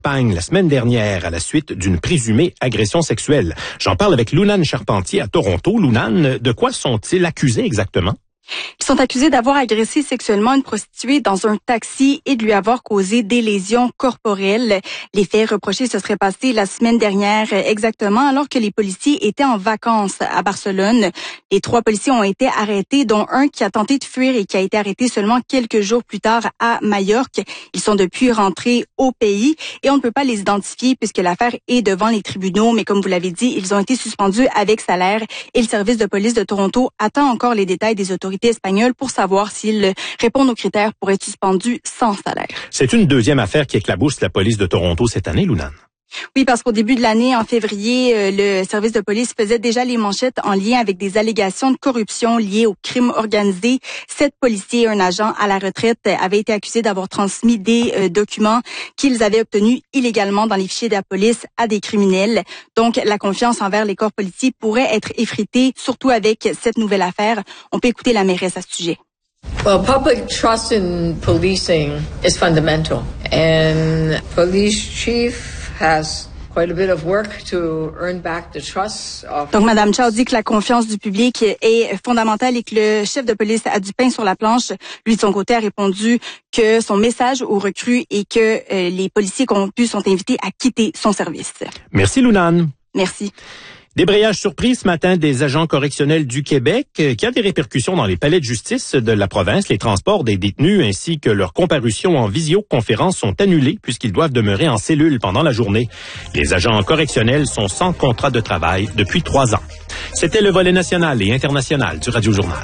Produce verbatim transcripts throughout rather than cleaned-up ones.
Espagne la semaine dernière à la suite d'une présumée agression sexuelle. J'en parle avec Lunane Charpentier à Toronto. Lunane, de quoi sont-ils accusés exactement? Ils sont accusés d'avoir agressé sexuellement une prostituée dans un taxi et de lui avoir causé des lésions corporelles. Les faits reprochés se seraient passés la semaine dernière exactement alors que les policiers étaient en vacances à Barcelone. Les trois policiers ont été arrêtés, dont un qui a tenté de fuir et qui a été arrêté seulement quelques jours plus tard à Majorque. Ils sont depuis rentrés au pays et on ne peut pas les identifier puisque l'affaire est devant les tribunaux. Mais comme vous l'avez dit, ils ont été suspendus avec salaire et le service de police de Toronto attend encore les détails des autorités espagnoles pour savoir s'ils répondent aux critères pour être suspendus sans salaire. C'est une deuxième affaire qui éclabousse la police de Toronto cette année, Lunane. Oui, parce qu'au début de l'année, en février, le service de police faisait déjà les manchettes en lien avec des allégations de corruption liées au crime organisé. Sept policiers et un agent à la retraite avaient été accusés d'avoir transmis des euh, documents qu'ils avaient obtenus illégalement dans les fichiers de la police à des criminels. Donc, la confiance envers les corps policiers pourrait être effritée, surtout avec cette nouvelle affaire. On peut écouter la mairesse à ce sujet. Well, public trust in policing is fundamental, and police chief has quite a bit of work to earn back the trust of. Donc, Madame Chow dit que la confiance du public est fondamentale et que le chef de police a du pain sur la planche. Lui, de son côté, a répondu que son message aux recrues est que euh, les policiers corrompus sont invités à quitter son service. Merci, Lunane. Merci. Débrayage surprise ce matin des agents correctionnels du Québec qui a des répercussions dans les palais de justice de la province. Les transports des détenus ainsi que leur comparution en visioconférence sont annulés puisqu'ils doivent demeurer en cellule pendant la journée. Les agents correctionnels sont sans contrat de travail depuis trois ans. C'était le volet national et international du Radio Journal.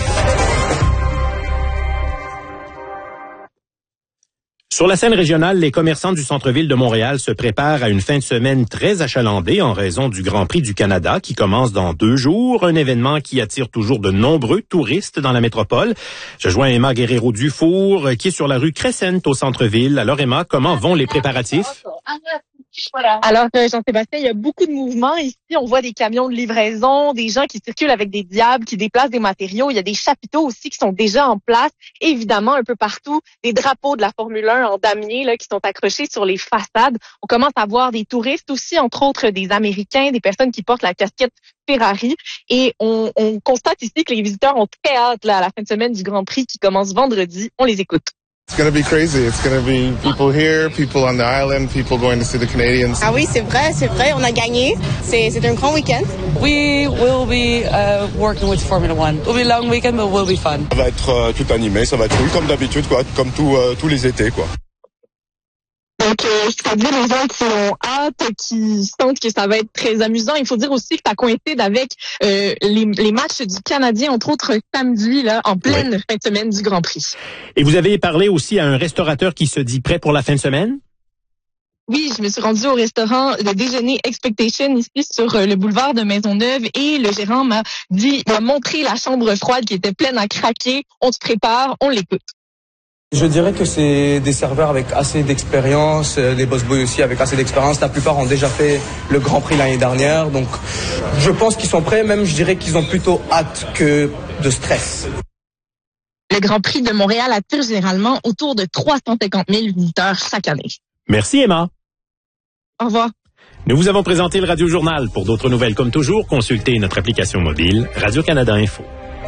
Sur la scène régionale, les commerçants du centre-ville de Montréal se préparent à une fin de semaine très achalandée en raison du Grand Prix du Canada qui commence dans deux jours, un événement qui attire toujours de nombreux touristes dans la métropole. Je joins Emma Guerrero-Dufour qui est sur la rue Crescent au centre-ville. Alors Emma, comment vont les préparatifs? Alors, euh, Jean-Sébastien, il y a beaucoup de mouvements ici. On voit des camions de livraison, des gens qui circulent avec des diables, qui déplacent des matériaux. Il y a des chapiteaux aussi qui sont déjà en place. Évidemment, un peu partout, des drapeaux de la Formule un en damier là, qui sont accrochés sur les façades. On commence à voir des touristes aussi, entre autres des Américains, des personnes qui portent la casquette Ferrari. Et on, on constate ici que les visiteurs ont très hâte là, à la fin de semaine du Grand Prix qui commence vendredi. On les écoute. It's going to be crazy. It's going to be people here, people on the island, people going to see the Canadians. Ah oui, c'est vrai, c'est vrai. On a gagné. C'est, c'est un grand week-end. We will be uh, working with Formula One. It will be a long weekend, but it will be fun. Ça va être euh, tout animé, ça va être cool comme d'habitude, quoi, comme tout, euh, tous les étés, quoi. Donc, euh, je peux dire les gens qui ont hâte, qui sentent que ça va être très amusant. Il faut dire aussi que ça coïncide avec euh, les, les matchs du Canadien, entre autres samedi, là, en pleine oui. fin de semaine du Grand Prix. Et vous avez parlé aussi à un restaurateur qui se dit prêt pour la fin de semaine? Oui, je me suis rendue au restaurant de déjeuner Expectation ici sur le boulevard de Maisonneuve et le gérant m'a dit, m'a montré la chambre froide qui était pleine à craquer. On se prépare, on l'écoute. Je dirais que c'est des serveurs avec assez d'expérience, les boss boys aussi avec assez d'expérience. La plupart ont déjà fait le Grand Prix l'année dernière, donc je pense qu'ils sont prêts. Même, je dirais qu'ils ont plutôt hâte que de stress. Le Grand Prix de Montréal attire généralement autour de trois cent cinquante mille visiteurs chaque année. Merci Emma. Au revoir. Nous vous avons présenté le Radio Journal. Pour d'autres nouvelles comme toujours, consultez notre application mobile Radio-Canada Info.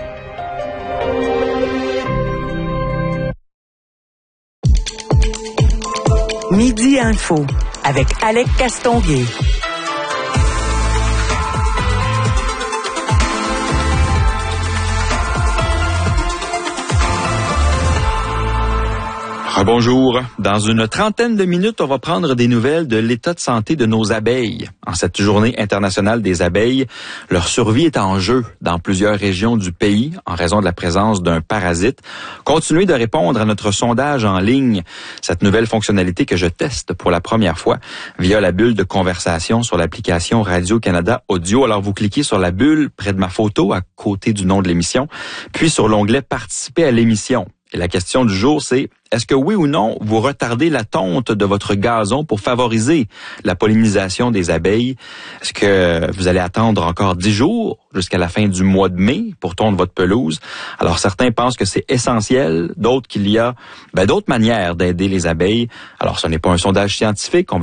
Midi Info avec Alec Castonguay. Bonjour. Dans une trentaine de minutes, on va prendre des nouvelles de l'état de santé de nos abeilles. En cette journée internationale des abeilles, leur survie est en jeu dans plusieurs régions du pays en raison de la présence d'un parasite. Continuez de répondre à notre sondage en ligne. Cette nouvelle fonctionnalité que je teste pour la première fois via la bulle de conversation sur l'application Radio-Canada Audio. Alors, vous cliquez sur la bulle près de ma photo à côté du nom de l'émission, puis sur l'onglet « Participer à l'émission ». Et la question du jour, c'est est-ce que oui ou non, vous retardez la tonte de votre gazon pour favoriser la pollinisation des abeilles? Est-ce que vous allez attendre encore dix jours jusqu'à la fin du mois de mai pour tondre votre pelouse? Alors, certains pensent que c'est essentiel, d'autres qu'il y a ben, d'autres manières d'aider les abeilles. Alors, ce n'est pas un sondage scientifique. On